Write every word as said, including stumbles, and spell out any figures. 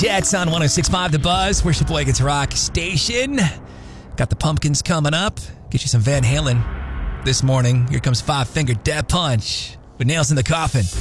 Jets on one oh six point five The Buzz. Where's your boy gets rock station? Got the Pumpkins coming up. Get you some Van Halen this morning. Here comes Five Finger Death Punch with Nails in the Coffin.